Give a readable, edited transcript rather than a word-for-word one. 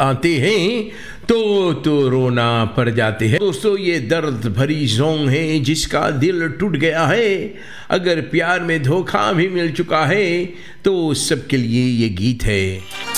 आते हैं तो रोना पड़ जाते हैं। दोस्तों, ये दर्द भरी सॉन्ग है जिसका दिल टूट गया है, अगर प्यार में धोखा भी मिल चुका है तो सबके लिए ये गीत है।